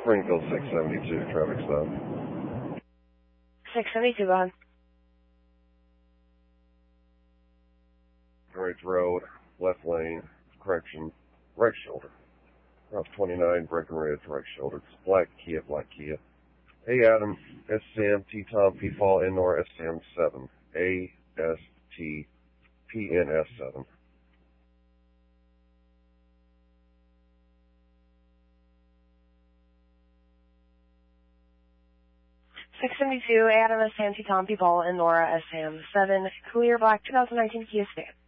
Springfield 672, traffic stop. 672, go ahead. Ridge Road, left lane, correction, right shoulder. Route 29, Breckenridge, right shoulder. It's black Kia. Hey Adam, SCM, T-Tom, P-Fall, N-Nor, SCM 7. A-S-T-P-N-S 7. Adam, SCM, T-Tom, P-Fall, and Nora, SCM 7. Clear black 2019 Kia Sedan.